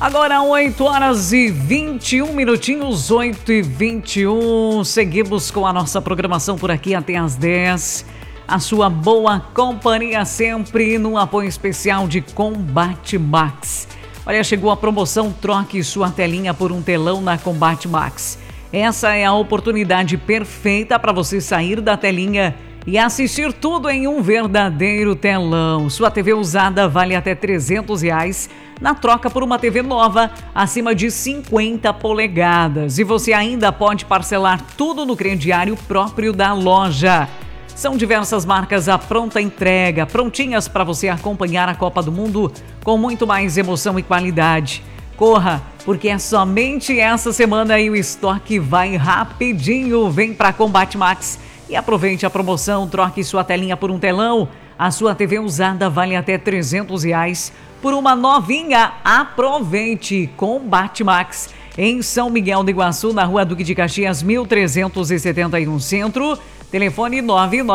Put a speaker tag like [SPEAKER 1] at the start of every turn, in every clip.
[SPEAKER 1] Agora 8 horas e 21 minutinhos, 8 e 21. Seguimos com a nossa programação por aqui até às 10. A sua boa companhia sempre no apoio especial de Combate Max. Olha, chegou a promoção Troque sua telinha por um telão na Combate Max. Essa é a oportunidade perfeita para você sair da telinha e assistir tudo em um verdadeiro telão. Sua TV usada vale até R$300 na troca por uma TV nova acima de 50 polegadas. E você ainda pode parcelar tudo no crediário próprio da loja. São diversas marcas à pronta entrega, prontinhas para você acompanhar a Copa do Mundo com muito mais emoção e qualidade. Corra, porque é somente essa semana e o estoque vai rapidinho. Vem para Combate Max e aproveite a promoção, troque sua telinha por um telão. A sua TV usada vale até R$300 por uma novinha. Aproveite! Combate Max em São Miguel do Iguaçu, na Rua Duque de Caxias, 1371 Centro. Telefone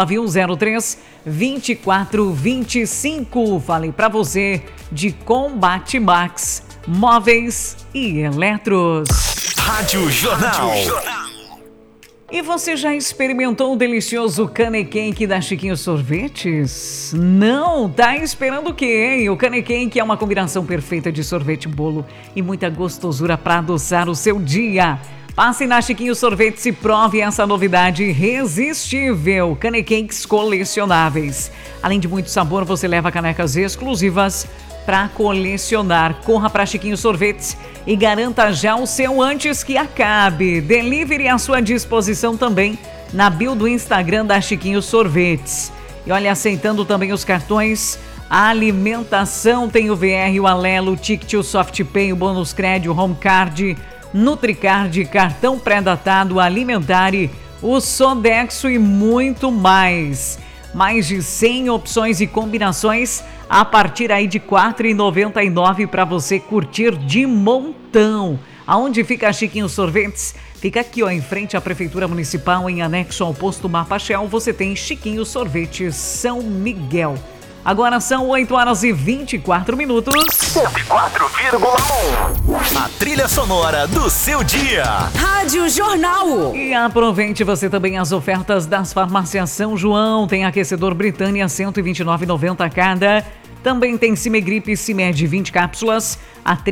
[SPEAKER 1] 99103-2425. Falei para você de Combate Max, móveis e eletros.
[SPEAKER 2] Rádio Jornal.
[SPEAKER 1] E você já experimentou o delicioso Canecake da Chiquinho Sorvetes? Não? Tá esperando o quê, hein? O Canecake é uma combinação perfeita de sorvete, bolo e muita gostosura para adoçar o seu dia. Passe na Chiquinho Sorvetes e prove essa novidade irresistível. Canecakes colecionáveis. Além de muito sabor, você leva canecas exclusivas para colecionar. Corra para Chiquinho Sorvetes e garanta já o seu antes que acabe. Delivery à sua disposição também na bio do Instagram da Chiquinho Sorvetes. E olha, aceitando também os cartões, a alimentação tem o VR, o Alelo, o Ticket, o SoftPay, o Bônus Cred, o Home Card, Nutricard, cartão pré-datado, Alimentare, o Sodexo e muito mais. Mais de 100 opções e combinações a partir aí de R$ 4,99 para você curtir de montão. Aonde fica a Chiquinho Sorvetes? Fica aqui, ó, em frente à Prefeitura Municipal, em anexo ao posto Mapa Shell. Você tem Chiquinho Sorvetes São Miguel. Agora são 8 horas e 24 minutos.
[SPEAKER 2] 104,1. A trilha sonora do seu dia.
[SPEAKER 3] Rádio Jornal.
[SPEAKER 1] E aproveite você também as ofertas das farmácias São João. Tem aquecedor Britânia, R$ 129,90 cada. Também tem Cimegripe Cimed 20 cápsulas a R$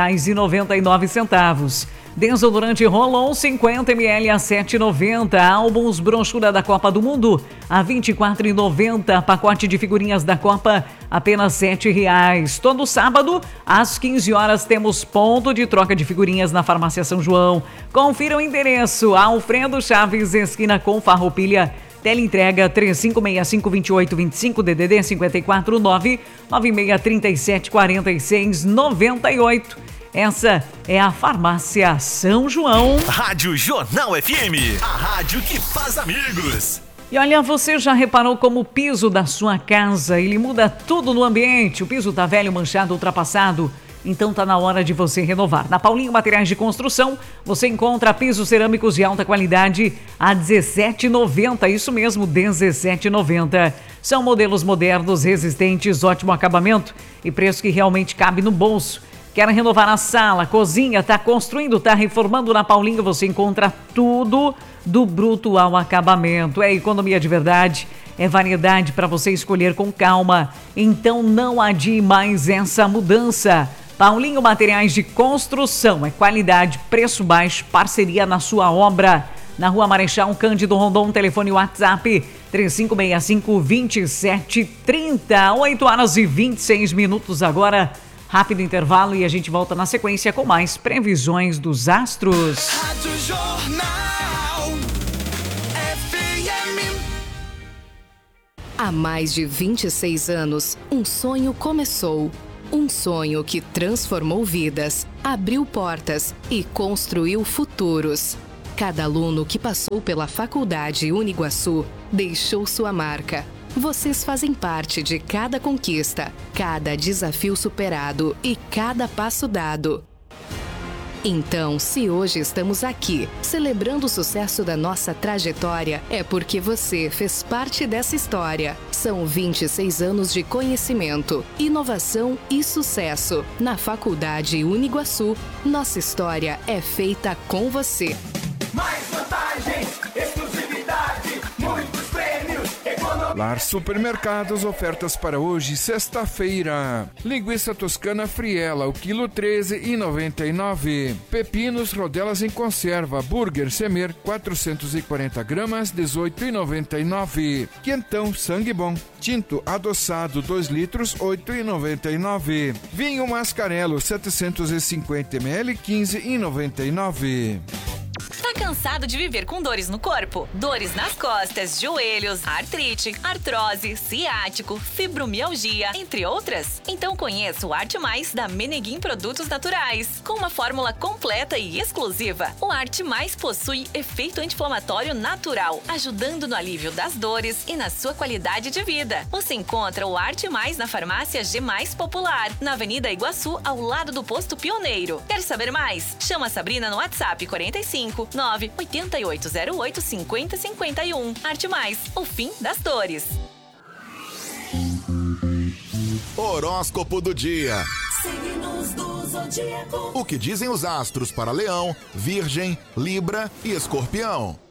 [SPEAKER 1] 13,99. Desodorante Rolon 50 ml a R$ 7,90. Álbuns brochura da Copa do Mundo a R$ 24,90. Pacote de figurinhas da Copa apenas R$ 7,00. Todo sábado às 15 horas temos ponto de troca de figurinhas na Farmácia São João. Confira o endereço: Alfredo Chaves, esquina com Farroupilha. Teleentrega 3565-2825, DDD 549-9637-4698. Essa é a Farmácia São João.
[SPEAKER 2] Rádio Jornal FM, a rádio que faz amigos.
[SPEAKER 1] E olha, você já reparou como o piso da sua casa, ele muda tudo no ambiente? O piso tá velho, manchado, ultrapassado? Então tá na hora de você renovar. Na Paulinho Materiais de Construção, você encontra pisos cerâmicos de alta qualidade a R$ 17,90. Isso mesmo, R$ 17,90. São modelos modernos, resistentes, ótimo acabamento e preço que realmente cabe no bolso. Quer renovar a sala, cozinha, tá construindo, tá reformando? Na Paulinho você encontra tudo do bruto ao acabamento. É economia de verdade, é variedade para você escolher com calma. Então não adie mais essa mudança. Paulinho Materiais de Construção, é qualidade, preço baixo, parceria na sua obra. Na Rua Marechal Cândido Rondon, telefone WhatsApp 3565-2730. 8 horas e 26 minutos agora. Rápido intervalo e a gente volta na sequência com mais previsões dos astros.
[SPEAKER 2] Rádio Jornal FM.
[SPEAKER 3] Há mais de 26 anos, um sonho começou. Um sonho que transformou vidas, abriu portas e construiu futuros. Cada aluno que passou pela Faculdade Uniguaçu deixou sua marca. Vocês fazem parte de cada conquista, cada desafio superado e cada passo dado. Então, se hoje estamos aqui, celebrando o sucesso da nossa trajetória, é porque você fez parte dessa história. São 26 anos de conhecimento, inovação e sucesso. Na Faculdade Uniguaçu, nossa história é feita com você.
[SPEAKER 4] Mais vantagens, exclusividade, muitos prêmios, economia.
[SPEAKER 5] Lar Supermercados, ofertas para hoje, sexta-feira. Linguiça toscana Friela, o quilo R$ 13,99. Pepinos, rodelas em conserva, burger Semer, 440 gramas, R$ 18,99. Quentão, sangue bom, tinto adoçado, 2 litros, R$ 8,99. Vinho Mascarelo, 750 ml, R$ 15,99.
[SPEAKER 6] Tá cansado de viver com dores no corpo? Dores nas costas, joelhos, artrite, artrose, ciático, fibromialgia, entre outras? Então conheça o Arte Mais da Meneguim Produtos Naturais. Com uma fórmula completa e exclusiva, o Arte Mais possui efeito anti-inflamatório natural, ajudando no alívio das dores e na sua qualidade de vida. Você encontra o Arte Mais na farmácia G Mais Popular, na Avenida Iguaçu, ao lado do Posto Pioneiro. Quer saber mais? Chama a Sabrina no WhatsApp 45 98808 5051. Arte Mais, o fim das dores.
[SPEAKER 7] Horóscopo do dia.
[SPEAKER 8] Signos do zodíaco.
[SPEAKER 7] O que dizem os astros para Leão, Virgem, Libra e Escorpião.